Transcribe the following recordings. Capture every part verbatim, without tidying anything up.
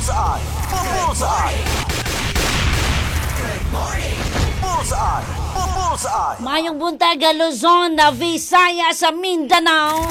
Bullseye! Bullseye! Good morning! Bullseye! Bullseye! Mayong buntag, Luzon, Visayas, sa Mindanao.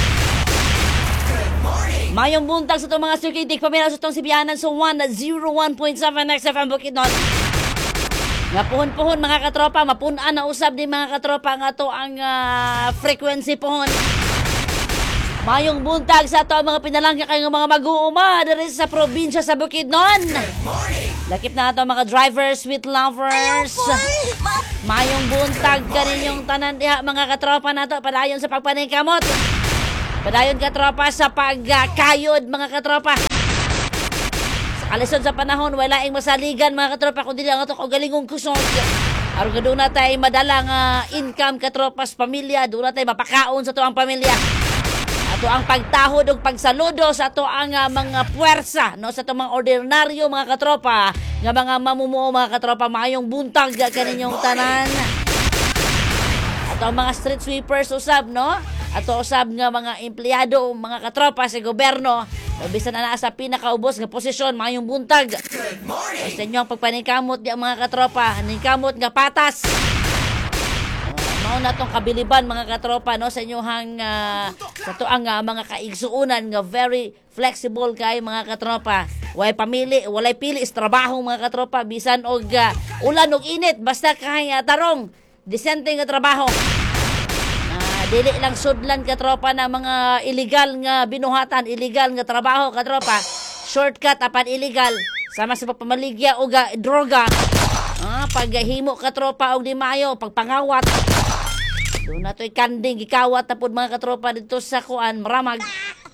Mayong buntag sa itong mga sukitik, pamilya sa itong Sibianan sa one oh one point seven X F M Bukidnon. Nga puhon-puhon mga katropa, mapunan na usab din mga katropa nga to ang uh, frequency pohon. Mayong buntag sa to ang mga pinalangga kayong mga mag-uuma diri sa probinsya sa Bukidnon. Lakip na ito mga drivers, sweet lovers. Mayong buntag kaninyong tanan diha mga katropa na to, padayon sa pagpaningkamot. Padayon katropa sa pagkayod mga katropa. Sa kalisod sa panahon, wala ing masaligan mga katropa kundi lang ito kaugalingong kusog. Aron ka doon na tayo madalang uh, income katropa sa pamilya, doon na tayo mapakaon sa to ang pamilya. Ato ang pagtahod o pagsaludo sa ato ang uh, mga puwersa, no, sa ato mga ordinaryo mga katropa, nga mga mamumuo mga katropa, mayong buntag kaninyong tanan. Ato ang mga street sweepers usab, no? Ato usab nga mga empleyado, mga katropa sa gobyerno, bisan na sa pinakaubos nga posisyon, mayong buntag. O sa inyo ang pagpaningkamot di mga katropa, ningkamot nga patas. Mao na tong kabiliban mga katropa, no, sa inyohang uh, sa tuang uh, mga kaigsuunan nga very flexible kay mga katropa. Walay pamili, walay pili sa trabaho mga katropa, bisan og uh, ulan og init, basta kay uh, tarong disente nga trabaho. Dili lang sudlan katropa na mga illegal nga binuhatan, illegal nga trabaho katropa. Shortcut apan illegal sama sa pagpamaligya o ga, droga. Ah, paghimo katropa og di maayo pagpangawat. Do na to'y kanding gikawat na pud mga katropa dito sa kuan Maramag.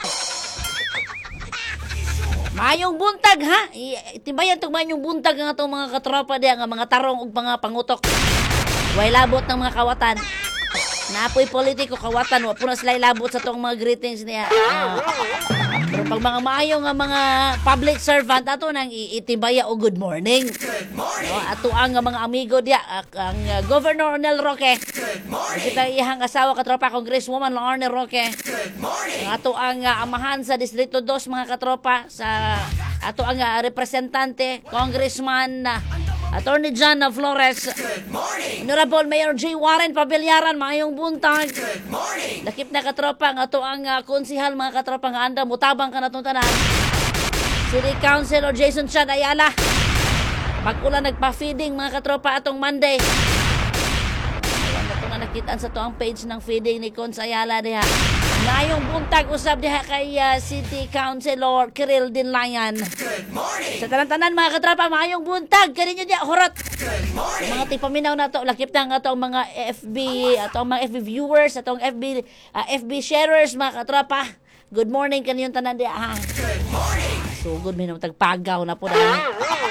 Mayong buntag ha. Tibayan tong mayong buntag nga tong mga katropa diya nga mga tarong ug mga pangutok. Way labot ng mga kawatan. Naapoy politiko kawatan, wa po na sila labot sa tong mga greetings niya. Uh, pero pag mga maayo nga mga public servant, ato nang iitibaya o good morning. Good morning. No, ato ang mga amigo diya, uh, ang uh, Governor Nel Roque. Good morning. Kita ihang asawa katropa, Congresswoman Lorne Roque. Good morning. Ato ang uh, amahan sa Distrito two mga katropa, sa ato ang uh, representante, Congressman uh, Attorney John Flores. Good morning. Honorable Mayor J. Warren Pabilyaran, mayong buntag. Good morning. Lakip na katropa nga ato ang uh, konsihal mga katropa nga anda mutabang ka na itong tanan. City Councilor Jason Chan Ayala. Pag-ulan nagpa-feeding mga katropa atong Monday. Ayan na ito nga nakitaan sa to ang page ng feeding ni Cons Ayala diha. Ngayong buntag usab diha kay uh, City Councilor Kiril Dinlayan. Good morning. Sa tanan-tanan mga katropa, mayong buntag kaninyo diha horot. Good morning. Mga tipaminaw na to, lakip na nga to ang mga F B, atong mga F B viewers, atong F B uh, F B sharers mga katropa. Good morning kaninyong tanan diha. Ha? Good morning. Sugod mi nang tagpagaw na po na.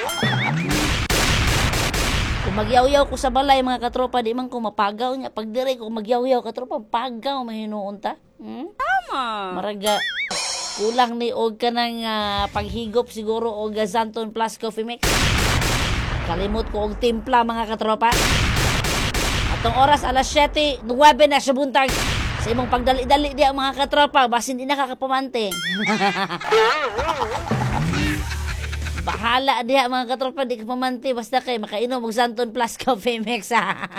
Kung magyaw-yaw ko sa balay mga katropa, di man ko mapagaw niya. Pag dire ko magyaw-yaw katropa, pagaw mahinuon ta. Hmm? Tama. Maraga kulang ni og ka ng uh, paghigop siguro og uh, Zanton Plus Coffee Mix. Kalimot ko og timpla mga katropa. Atong oras alas siyete, nuwebe na sa buntag. Sa imong pagdali-dali di ang mga katropa, basin di nakakapamante. Bahala diha mga katropa, di ka pamanti basta kay makainom og Zanton Plus Coffee Mix.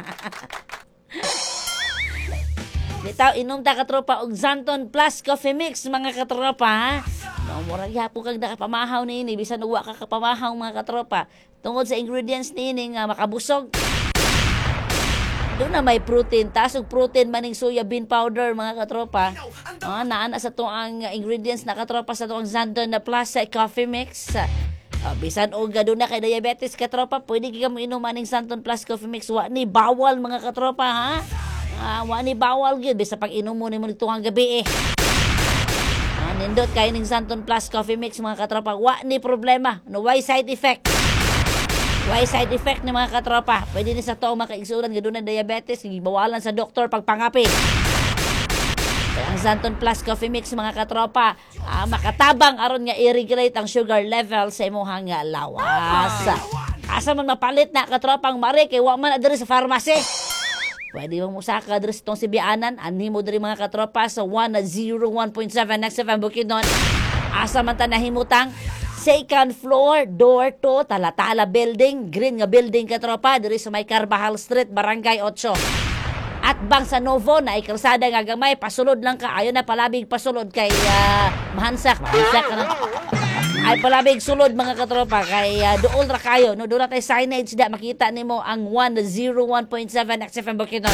Bitaw inom ta katropa og Zanton Plus Coffee Mix mga katropa, ha. No, murag gyapon kag nakapamahaw niini bisan uwa ka kapamahaw mga katropa. Tungod sa ingredients niini nga makabusog. Doon na may protein, tasog protein maning soya bean powder mga katropa. Ah, naana sa to ang ingredients na katropa sa to ang Zanton na Plus Coffee Mix. Uh, bisan og gado na kay diabetes katropa, pwede ka mo inom maning Zanton Plus Coffee Mix. Wa ni bawal mga katropa, ha. Uh, wa ni bawal gyud bisa pag inom mo nimo nito ang gabi eh. Uh, nindot kay ning Zanton Plus Coffee Mix mga katropa, wa ni problema, no way side effect. Way side effect ni mga katropa. Pwede ni sa to makaigsuran gado na diabetes, gibawalan sa doktor pag pangapi. Ang Zanton Plus Coffee Mix mga katropa, uh, makatabang aron nga i-regulate ang sugar level sa imong lawas. Asa man mapalit na katropang mari kay wa man adiri sa pharmacy. Pwede mo musaka adiri sa tong Sibianan, anhi mo diri mga katropa sa one oh one point seven X F M Bukidnon. Asa man ta nahimutang Second floor, door to Talatala Building, green nga building katropa, diri sa may Carbajal Street, Barangay eight. At bang sa Novo na ikalsada nga gamay, pasulod lang ka, ayon na palabig pasulod kay uh, Mahansak, Mahansak ka na. Ay palabig sulod mga katropa kay uh, dool ra kayo, no, doon na tayo signage da, makita nimo ang one oh one point seven X F M Bukidnon.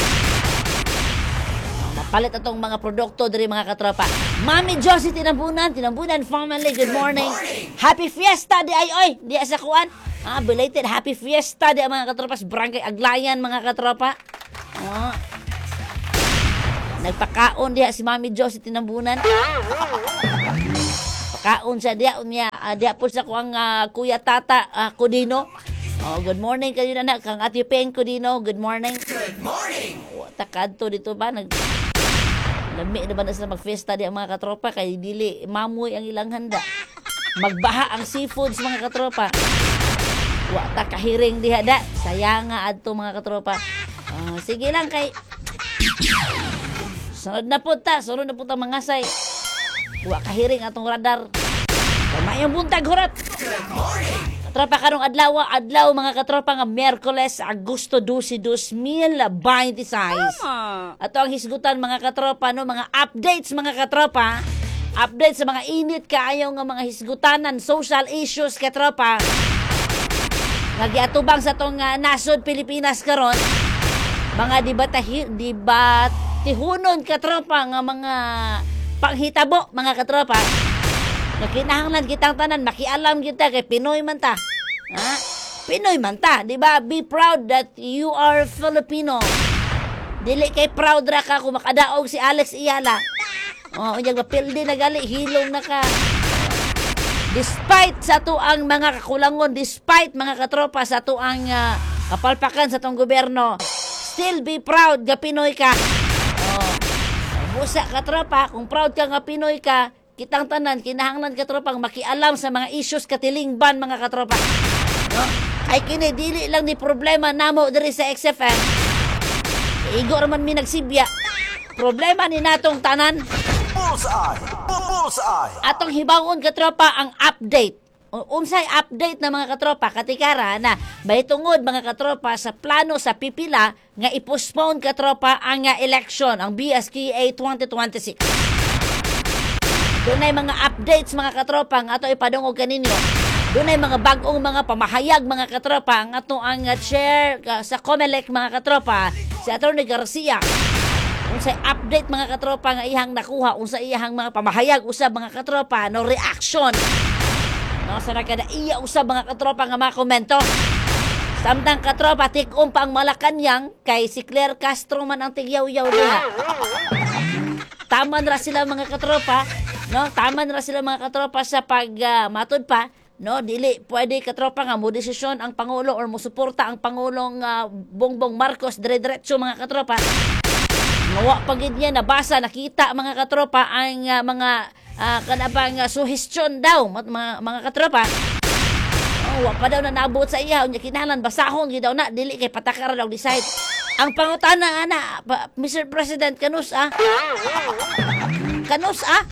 Palit atong mga produkto diri mga katropa. Mami Josie Tinambunan, Tinambunan family, good morning. Happy Fiesta di ay oy, di sa kuan. Ah, belated Happy Fiesta di mga katropa sa Barangay Aglayan mga katropa. Oh. Nagpakaon diha si Mami Josie Tinambunan. Pakaon siya diha unya uh, diha po sa kuang uh, Kuya Tata uh, Codino. Oh, good morning kayo na kang Ate Peng Codino. Good morning. Good morning. Oh, takadto dito ba nag Lami na ba na sila mag-fiesta di ang mga katropa kay dili mamoy ang ilang handa. Magbaha ang seafoods mga katropa. Wa ta kahiring diha da. Sayang nga adto mga katropa. Uh, sige lang kay sunod na po ta, sunod na po ta mga say. Wa kahiring atong radar. Kamayong buntag hurat. Katropa karong adlaw, adlaw mga katropa nga Miyerkules, Agosto twelve, twenty twenty-six. Ato ang hisgutan mga katropa no, mga updates mga katropa. Updates sa mga init kaayo nga mga hisgutanan, social issues katropa. Nagiatubang sa tong uh, nasod Pilipinas karon. Mga debatahi, debatihunon katropa nga mga panghitabo mga katropa. Nakinahanglan kitang tanan, makialam kita kay Pinoy man ta. Ha? Pinoy man ta, di ba? Be proud that you are Filipino. Dili kay proud ra ka kung makadaog si Alex Iyala. Oh, unyag mapildi na gali, hilong na ka. Despite sa tuang mga kakulangon, despite mga katropa sa tuang uh, kapalpakan sa tong gobyerno, still be proud nga Pinoy ka. Oh. Busa katropa, kung proud ka nga Pinoy ka, kitang tanan, kinahanglan katropang makialam sa mga issues katilingban mga katropa. No? Ay kini, dili lang ni problema namo diri sa X F M. Igo raman mi nagsibya. Problema ni natong tanan. Bullseye! Bullseye! Atong hibawon katropa ang update. Unsay update na mga katropa katikara na bahitungod mga katropa sa plano sa pipila nga i-postpone katropa ang uh, election, ang B S K A twenty twenty-six. Doon ay mga updates mga katropa ang ato ipadungog kaninyo. Doon ay mga bagong mga pamahayag mga katropa ang ato ang uh, chair uh, sa COMELEC mga katropa, si Atty. Garcia. Unsay update mga katropa nga iyang nakuha, unsay iyang mga pamahayag usab mga katropa no reaction. No sa nakada iya usab mga katropa nga mga komento. Samtang katropa tik-um pa ang Malacanang kay si Claire Castro man ang tigyaw-yaw diha. Taman ra sila mga katropa. No, taman ra sila mga katropa sa pag uh, matod pa, no, dili pwede katropa nga mo desisyon ang pangulo or mo suporta ang pangulong uh, Bongbong Marcos dire-diretso mga katropa. Ngawa pagid niya nabasa nakita mga katropa ang uh, mga uh, kanabang uh, suhestyon daw mga, mga katropa. Oh, wa pa daw na naabot sa iya unya kinahanglan basahon gid daw na dili kay patakara daw decide. Ang pangutana ana, Mister President kanus ah. Kanus ah.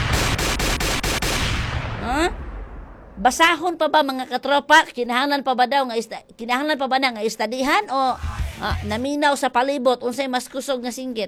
Huh? Basahon pa ba mga katropa? Kinahanglan pa ba daw nga ista- kinahanglan pa ba na nga istadihan o ah, naminaw sa palibot unsay mas kusog nga singgit?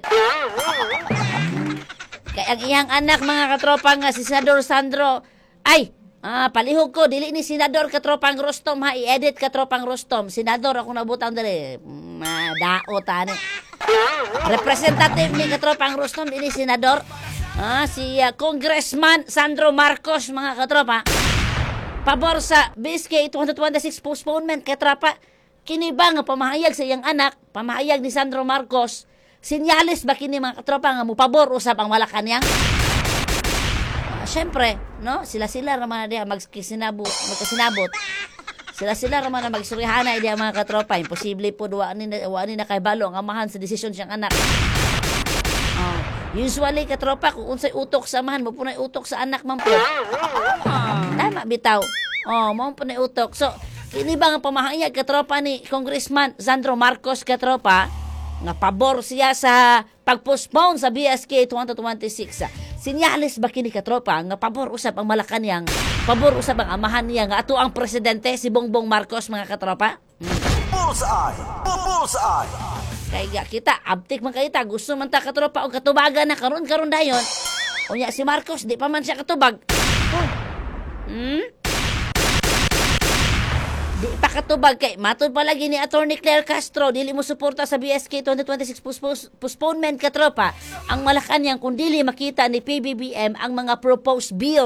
Kay ang iyang anak mga katropa nga si Senador Sandro ay ah, palihog ko dili ni Senador katropang Rostom ha, i-edit katropang Rostom. Senador ako nabutang diri. Madao tani. Representative ni katropang Rostom dili senador. Ah, si uh, Congressman Sandro Marcos mga katropa. Pabor sa B S K twenty twenty-six postponement katropa. Kini ba nga pamahayag sa iyang anak, pamahayag ni Sandro Marcos, sinyalis ba kini mga katropa nga mo pabor usab ang Malacanang? Uh, Siyempre, no? Sila-sila raman na diya magkisinabot, magkasinabot. Sila-sila raman na magsurihanay diya mga katropa. Imposible po duwa ni wa ni na kay balo ang amahan sa desisyon siyang anak. Uh, Usually katropa kung unsay utok sa amahan mo punay utok sa anak man po. Tama bitaw. Oh, mo punay utok. So, kini ba nga pamahayag katropa ni Congressman Sandro Marcos katropa nga pabor siya sa pag-postpone sa B S K twenty twenty-six. Sinyalis ba kini katropa nga pabor usab ang Malacañang, pabor usab ang amahan niya nga ato ang presidente si Bongbong Marcos mga katropa? Bullseye! Bullseye! Kaya nga kita, abtik man kita, gusto man ta katropa o katubagan na karon-karon dayon. Unya si Marcos, di pa man siya katubag. Oh. Hmm? Di pa katubag kay matod palagi ni Attorney Claire Castro, dili mo suporta sa B S K twenty twenty-six pospos- postponement katropa. Ang Malacañang kung dili makita ni P B B M ang mga proposed bill.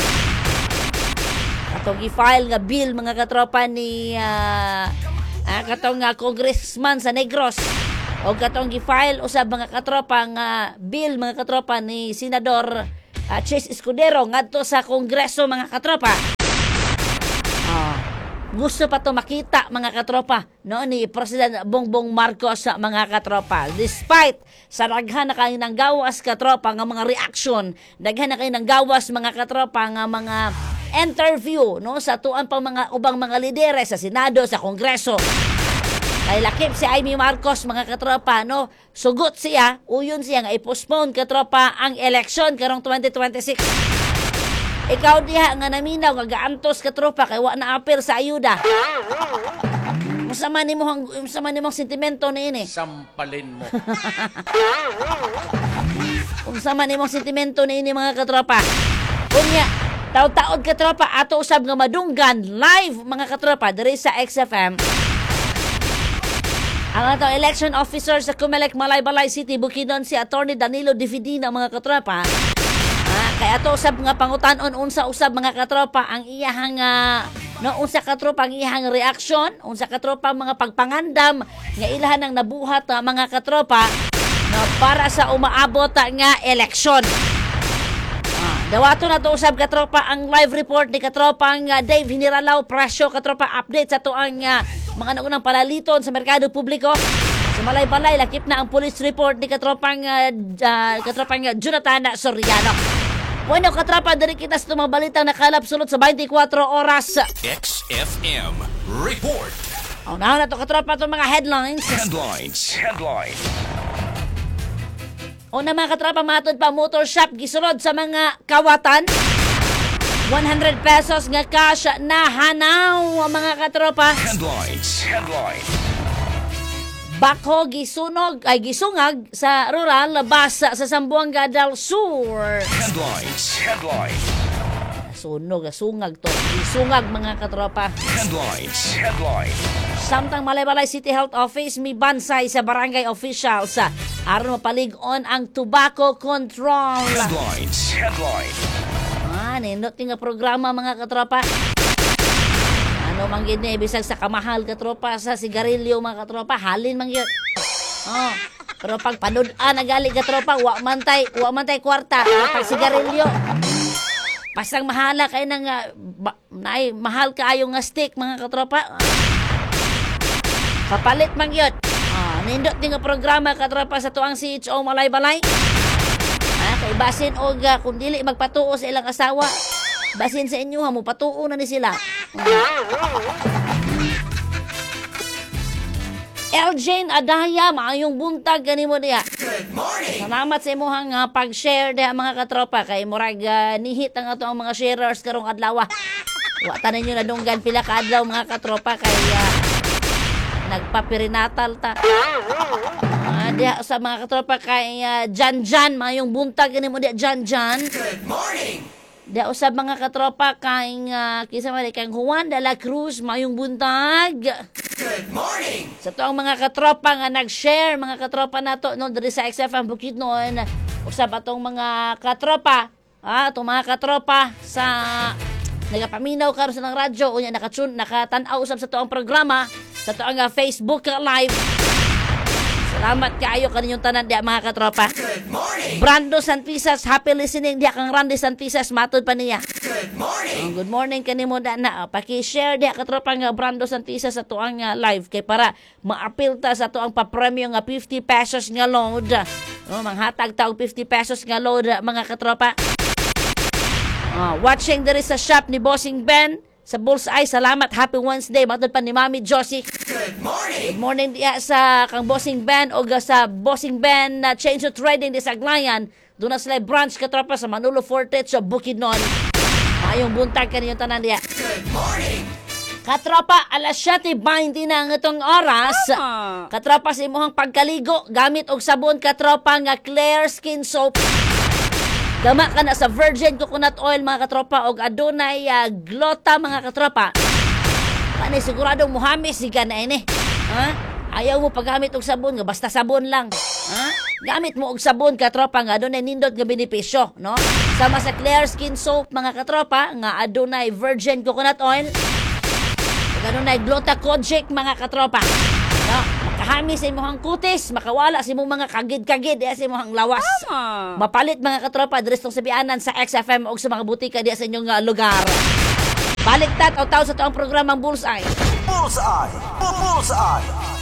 Atong i-file nga bill mga katropa ni uh, uh, katong uh, congressman sa Negros. O katong i-file usab mga katropa nga bill mga katropa ni Senador uh, Chase Escudero ngadto sa Kongreso mga katropa. Ah. Gusto pa to makita mga katropa no ni President Bongbong Marcos sa mga katropa. Despite sa daghan na kay nang gawas katropa nga mga reaction, daghan na kay nang gawas mga katropa nga mga interview no sa tuan pang mga ubang mga lideres sa Senado, sa Kongreso. Kay lakip si Amy Marcos mga katropa no, sugot siya, uyon siya nga i-postpone katropa ang election karong twenty twenty-six. Ikaw diha nga naminaw nga gaantos ka tropa kay wa na apil sa ayuda. Masama nimo ang masama nimo sentimento niini. Sampalin mo. Masama nimo sentimento niini mga katropa. Unya, taud-taud katropa ato usab nga madunggan live mga katropa diri sa X F M. Ang ato election officer sa Comelec Malaybalay City Bukidnon si Attorney Danilo Dividina mga katropa. Ah, kaya to usab nga pangutan-on unsa usab mga katropa ang iyahang uh, no unsa katropa ang iyahang reaksyon, unsa katropa mga pagpangandam nga ilahan ang nabuhat uh, mga katropa no para sa umaabot uh, nga eleksyon. Ah, dawato na to usab katropa ang live report ni katropa nga uh, Dave Hiniralaw Prasyo katropa update sa to ang uh, mga naunang palaliton sa merkado publiko. Sa Malaybalay lakip na ang police report ni katropang uh, uh, katropang uh, Jonathan Soriano. Bueno, katrapa, diri kita sa mga balitang nakalap sulod sa twenty-four oras. X F M Report. O, nahan na to katrapa itong mga headlines. Headlines. Headlines. O na mga katrapa, matod pa motor shop, gisulod sa mga kawatan. one hundred pesos nga cash na hanaw, mga katropa. Headlines. Headlines. Bako gisunog ay gisungag sa rural labas sa Zamboanga del Sur. Headlines. Headlines. Sunog, sungag to. Gisungag mga katropa. Headlines. Headlines. Samtang Malaybalay City Health Office may bansay sa barangay officials sa aron mapalig-on ang tobacco control. Headlines. Headlines. Ah, nindot nga programa mga katropa. Ano man gid ni bisag sa kamahal katropa sa sigarilyo mga katropa, halin man gyud. Oh, pero pag panud-an nagali katropa, wa man tay, wa man tay kwarta pag sigarilyo. Pasang mahala kay nang uh, ba, nay, mahal kaayo nga stick mga katropa. Kapalit man gyud. Ah, nindot nga programa katropa sa tuang C H O Malaybalay. Ah, kay basin og uh, kung dili magpatuo sa ilang asawa, basin sa inyo ha mo patuo na ni sila. Elgene Adaya, maayong buntag kanimo diha. Good morning! Salamat sa imuhang uh, pag-share diha mga katropa kay murag uh, nihit ang ato ang mga sharers karong adlaw. Wa ta ninyo nadunggan pila ka adlaw mga katropa kay uh, nagpapirinatal ta. Uh, diha sa mga katropa kay uh, Jan Jan, maayong buntag kanimo diha Jan Jan. Good morning! Da usab mga katropa kay uh, kisa man kay Juan de la Cruz mayong buntag. Good morning! Sa tuang mga katropa nga nag-share mga katropa nato no diri sa X F M Bukidnon, usab atong mga katropa, ah, atong mga katropa sa nagapaminaw karon sa ng radyo unya nakatune nakatan-aw usab sa tuang programa sa tuang uh, Facebook live. Salamat kaayo kaninyong tanan diha mga katropa. Good morning! Brando Santisas, happy listening diha kang Randy Santisas, matod pa niya. Good morning! Oh, good morning kanimo da na. Oh, paki-share diha katropa nga Brando Santisas sa tuang uh, live kay para maapil ta sa tuang pa-premium nga fifty pesos nga load. Oh, manghatag ta og fifty pesos nga load mga katropa. Oh, watching diri sa shop ni Bossing Ben sa Bullseye. Salamat, happy Wednesday. Matod pa ni Mami Josie. Good morning! Good morning diya sa kang Bossing Ben o sa Bossing Ben na uh, Change of Trading di sa Aglayan. Doon na sila branch katropa sa Manolo Forte sa Bukidnon. Ayong buntag kaniyong tanan diya. Good morning. Katropa, alas siyete twenty na ang itong oras. Katropa, sa imuhang pagkaligo, gamit og sabon, katropa, nga Clear Skin Soap. Dama ka na sa virgin coconut oil, mga katropa, og adunay uh, glota, mga katropa. Pani, sigurado muhamis, siga na ini. Ha? Ayaw mo paggamit og sabon, nga basta sabon lang. Ha? Gamit mo og sabon, katropa, nga adunay nindot nga benepisyo, no? Sama sa Clear Skin Soap, mga katropa, nga adunay virgin coconut oil. Ganun na, glota kojic, mga katropa. No? Makahami sa imong kutis, makawala sa imong mga kagid-kagid, eh, sa imong lawas. Mapalit, mga katropa, dres tong sabianan sa X F M o sa mga butika diya sa inyong uh, lugar. Baliktad o tao sa taong programang Bullseye. Bullseye. Bullseye.